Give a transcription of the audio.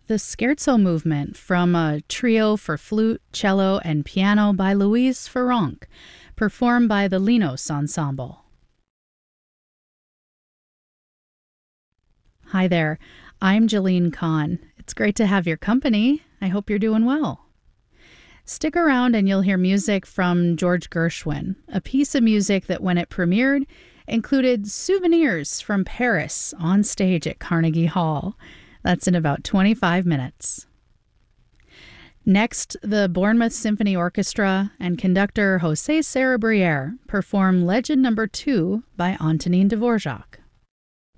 the Scherzo movement from a trio for flute, cello, and piano by Louise Ferronk, performed by the Linos Ensemble. Hi there, I'm Jalene Kahn. It's great to have your company. I hope you're doing well. Stick around and you'll hear music from George Gershwin, a piece of music that when it premiered included souvenirs from Paris on stage at Carnegie Hall. That's in about 25 minutes. Next, the Bournemouth Symphony Orchestra and conductor José Sarabrière perform Legend No. 2 by Antonin Dvorak.